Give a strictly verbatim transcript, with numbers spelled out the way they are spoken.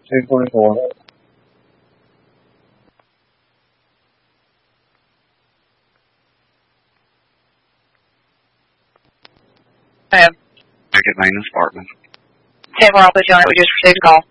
two twenty-four. I have. Ticket maintenance department. ten four, I'll put you on it. We just received a call.